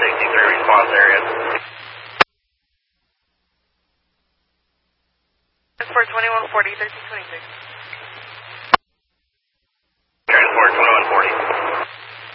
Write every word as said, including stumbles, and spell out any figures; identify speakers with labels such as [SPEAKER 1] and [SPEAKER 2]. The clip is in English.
[SPEAKER 1] sixty-three response area.
[SPEAKER 2] For twenty-one forty, thirteen twenty-six.